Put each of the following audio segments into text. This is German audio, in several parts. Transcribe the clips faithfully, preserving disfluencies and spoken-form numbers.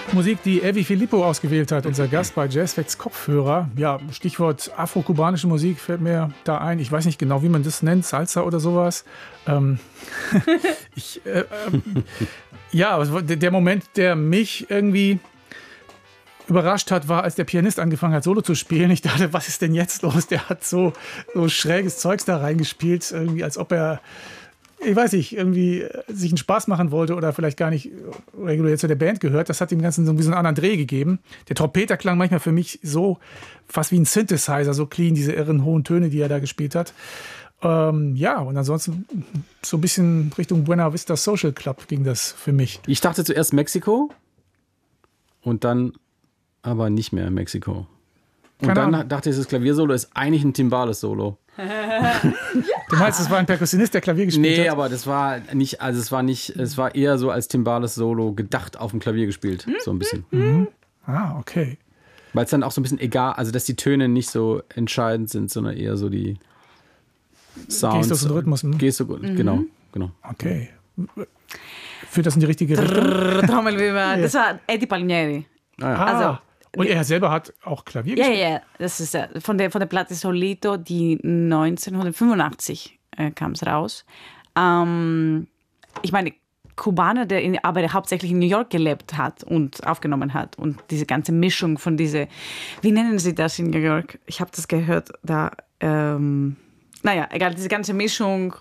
Musik, die Evi Filippo ausgewählt hat, unser Gast bei Jazzfacts Kopfhörer. Ja, Stichwort afro-kubanische Musik fällt mir da ein. Ich weiß nicht genau, wie man das nennt, Salsa oder sowas. Ähm, ich, äh, äh, ja, der Moment, der mich irgendwie überrascht hat, war, als der Pianist angefangen hat, Solo zu spielen. Ich dachte, was ist denn jetzt los? Der hat so, so schräges Zeugs da reingespielt, irgendwie als ob er, ich weiß nicht, irgendwie sich einen Spaß machen wollte oder vielleicht gar nicht regulär zu der Band gehört. Das hat dem Ganzen so ein bisschen einen anderen Dreh gegeben. Der Trompeter klang manchmal für mich so fast wie ein Synthesizer, so clean, diese irren hohen Töne, die er da gespielt hat. Ähm, ja, und ansonsten so ein bisschen Richtung Buena Vista Social Club ging das für mich. Ich dachte zuerst Mexiko und dann aber nicht mehr Mexiko. Und Keine dann Ahnung. dachte ich, das Klaviersolo ist eigentlich ein Timbales-Solo. Du meinst, es war ein Perkussionist, der Klavier gespielt nee, hat? Nee, aber das war nicht, also es war nicht, es war eher so als Timbales-Solo gedacht auf dem Klavier gespielt, so ein bisschen. Mhm. Ah, okay. Weil es dann auch so ein bisschen egal, also dass die Töne nicht so entscheidend sind, sondern eher so die Sounds. Gestus und Rhythmus. Hm? Gestus, mhm. genau, genau. Okay. Führt das in die richtige Richtung? Trommelwirbel, das war Eddie Palmieri. Ah, ja. Also, und er selber hat auch Klavier ja, gespielt? Ja, ja, das ist von der, von der Platte Solito, die neunzehnhundertfünfundachtzig äh, kam es raus. Ähm, ich meine, Kubaner, der in, aber der hauptsächlich in New York gelebt hat und aufgenommen hat. Und diese ganze Mischung von diese, wie nennen sie das in New York? Ich habe das gehört, da, ähm, naja, egal, diese ganze Mischung,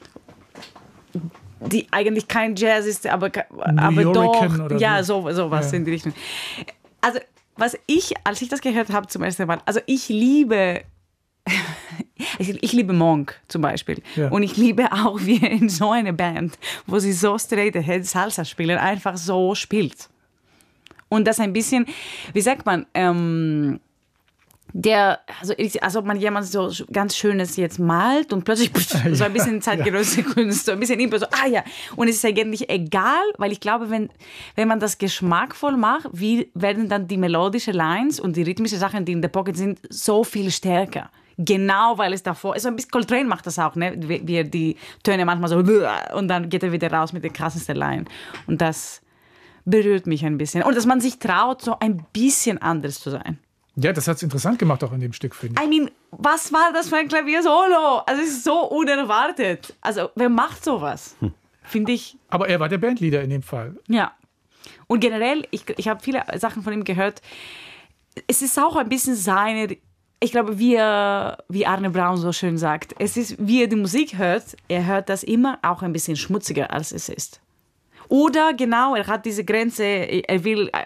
die eigentlich kein Jazz ist, aber, aber doch, oder ja, so, so was ja. in die Richtung. Also, was ich, als ich das gehört habe zum ersten Mal, also ich liebe, ich, ich liebe Monk zum Beispiel. Ja. Und ich liebe auch, wie er in so einer Band, wo sie so straight ahead Salsa spielen, einfach so spielt. Und das ein bisschen, wie sagt man, ähm, der, also als ob man jemand so ganz Schönes jetzt malt und plötzlich pff, so ein bisschen zeitgenössische ja. Kunst, so ein bisschen Impro, so, ah ja. Und es ist eigentlich egal, weil ich glaube, wenn, wenn man das geschmackvoll macht, wie werden dann die melodischen Lines und die rhythmischen Sachen, die in der Pocket sind, so viel stärker. Genau, weil es davor, so ein bisschen, Coltrane macht das auch, ne? Wie, wie er die Töne manchmal so, und dann geht er wieder raus mit der krassesten Line. Und das berührt mich ein bisschen. Und dass man sich traut, so ein bisschen anders zu sein. Ja, das hat es interessant gemacht auch in dem Stück, finde ich. I mean, was war das für ein Klavier-Solo? Also es ist so unerwartet. Also wer macht sowas? Hm. Finde ich. Aber er war der Bandleader in dem Fall. Ja. Und generell, ich, ich habe viele Sachen von ihm gehört. Es ist auch ein bisschen seine, ich glaube, wie, wie Arne Braun so schön sagt, es ist, wie er die Musik hört, er hört das immer auch ein bisschen schmutziger, als es ist. Oder genau, er hat diese Grenze, er will